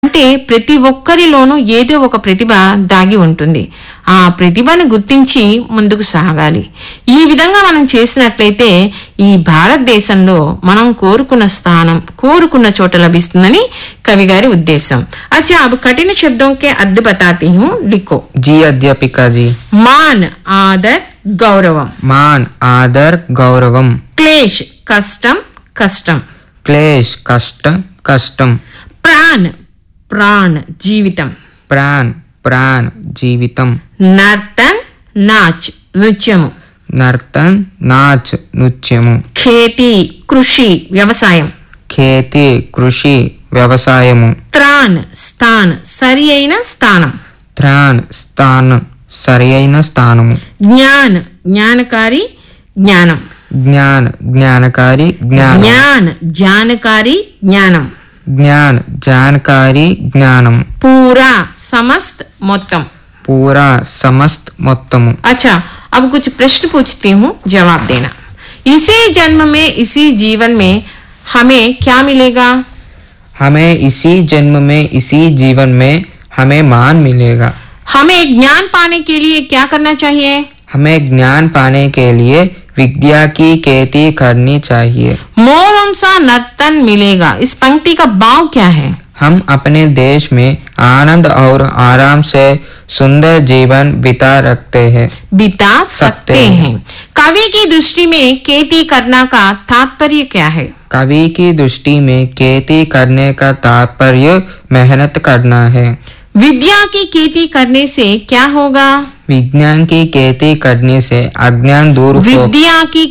అంటే ప్రతి ఒక్కరిలోనూ ఏదో ఒక ప్రతిభ దాగి ఉంటుంది. ఆ ప్రతిభను గుర్తించి ముందుకు సాగాలి. ఈ విధంగా మనం చేసినట్లయితే ఈ భారతదేశంలో మనం కోరుకున్న స్థానం కోరుకున్న చోట లభిస్తుందని कवि गारी उद्देश्य. अच्छा, अब कठिन शब्दों के अर्थ बताती हूँ, लिखो. जी अध्यापिका जी. मान आदर गौरवम. मान आदर गौरवम. क्लेश कष्टम कष्टम. क्लेश कष्ट कष्टम. प्राण प्राण जीवितम. प्राण प्राण जीवितम. नर्तन नाच नृत्यము. नर्तन नाच नृत्यము. खेती कृषि व्यवसाయం. खेती कृषि వ్యవసాయము. త్రాన్ స్థాన్ సరి అయిన స్థానం. త్రాన్ స్థాన్ సరి అయిన స్థానము. జ్ఞాన్ జ్ఞానకారి జ్ఞానం. జ్ఞాన్ జ్ఞానకారి జ్ఞానం. జ్ఞాన్ జానకారి జ్ఞానం. ज्ञान जानकारी ज्ञानम. पूरा समस्त మొత్తం. पूरा समस्त మొత్తము. अच्छा, अब कुछ प्रश्न पूछती हूँ, जवाब देना. इसी जन्म में इसी जीवन में हमें क्या मिलेगा? हमें इसी जन्म में इसी जीवन में हमें मान मिलेगा. हमें ज्ञान पाने के लिए क्या करना चाहिए? हमें ज्ञान पाने के लिए विद्या की खेती करनी चाहिए. मोरम सा नर्तन मिलेगा, इस पंक्ति का भाव क्या है? हम अपने देश में आनंद और आराम से सुंदर जीवन बिता सकते हैं. कवि की दृष्टि में खेती करना का तात्पर्य क्या है? कवि की दृष्टि में खेती करने का तात्पर्य मेहनत करना है. विद्या की खेती करने से क्या होगा? विज्ञान की खेती करने से अज्ञान दूर हो. विद्या की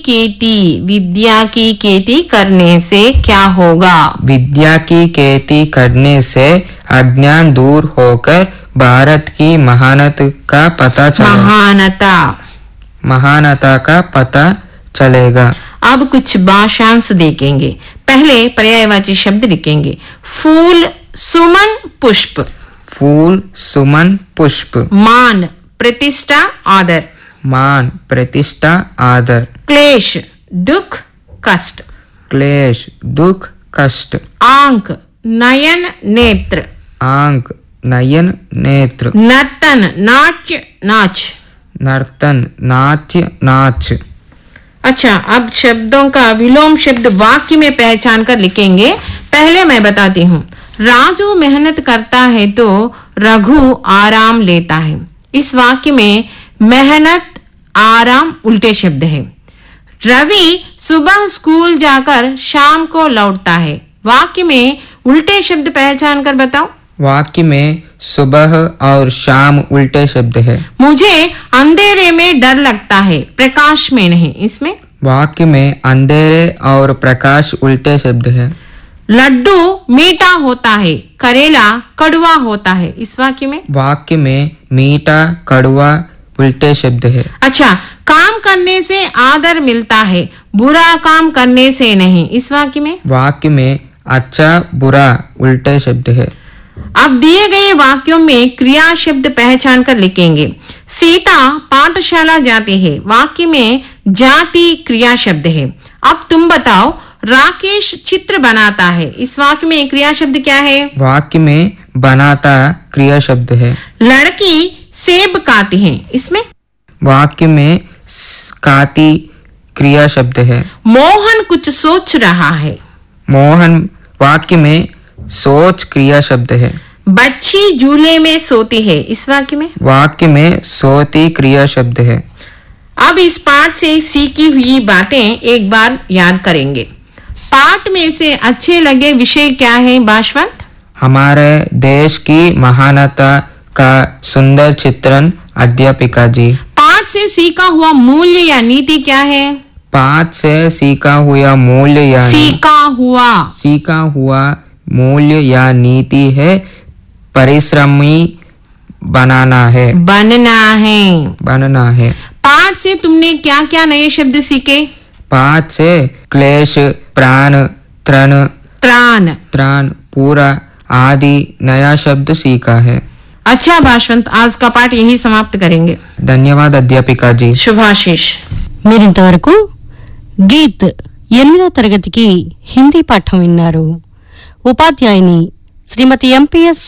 खेती करने से क्या होगा? विद्या की खेती करने से अज्ञान दूर होकर भारत की महानता का पता चलेगा. अब कुछ भाषांश देखेंगे. पहले पर्यायवाची शब्द लिखेंगे. फूल सुमन पुष्प. फूल सुमन पुष्प. मान प्रतिष्ठा आदर. मान प्रतिष्ठा आदर. क्लेश दुख कष्ट. क्लेश दुख कष्ट. आंख नयन नेत्र. आंख नयन नेत्र. नर्तन नाट्य नाच. नर्तन नाट्य नाच. अच्छा, अब शब्दों का विलोम शब्द वाक्य में पहचान कर लिखेंगे. पहले मैं बताती हूँ. राजू मेहनत करता है तो रघु आराम लेता है. इस वाक्य में मेहनत आराम उल्टे शब्द है. रवि सुबह स्कूल जाकर शाम को लौटता है. वाक्य में उल्टे शब्द पहचान कर बताओ. वाक्य में सुबह और शाम उल्टे शब्द है. मुझे अंधेरे में डर लगता है, प्रकाश में नहीं. इसमें वाक्य में अंधेरे और प्रकाश उल्टे शब्द है. लड्डू मीठा होता है, करेला कड़वा होता है. इस वाक्य में मीठा कड़वा उल्टे शब्द है. अच्छा, काम करने से आदर मिलता है, बुरा काम करने से नहीं. इस वाक्य में अच्छा बुरा उल्टे शब्द है. अब दिए गए वाक्यों में क्रिया शब्द पहचान कर लिखेंगे. सीता पाठशाला जाती है. वाक्य में जाति क्रिया शब्द है. अब तुम बताओ. राकेश चित्र बनाता है. इस वाक्य में क्रिया शब्द क्या है? वाक्य में बनाता क्रिया शब्द है. लड़की सेब काती है. इसमें वाक्य में काती क्रिया शब्द है. मोहन कुछ सोच रहा है. मोहन वाक्य में सोच क्रिया शब्द है. बच्ची झूले में सोती है. इस वाक्य में सोती क्रिया शब्द है. अब इस पाठ से सीखी हुई बातें एक बार याद करेंगे. पाठ में से अच्छे लगे विषय क्या है भाषवंत? हमारे देश की महानता का सुंदर चित्रण अध्यापिका जी. पाठ से सीखा हुआ मूल्य या नीति क्या है? पाठ से सीखा हुआ मूल्य या मूल्य या नीति है परिश्रमी बनना है. पाठ से तुमने क्या क्या नए शब्द सीखे? पाठ से क्लेश प्राण त्राण पूरा आदि नया शब्द सीखा है. अच्छा भाषवंत, आज का पाठ यही समाप्त करेंगे. धन्यवाद अध्यापिका जी. शुभाशीष. మీరింతవరకు గీత్ 8వ తరగతికి హిందీ పాఠం విన్నారు. ఉపాధ్యాయుని శ్రీమతి ఎంపీఎస్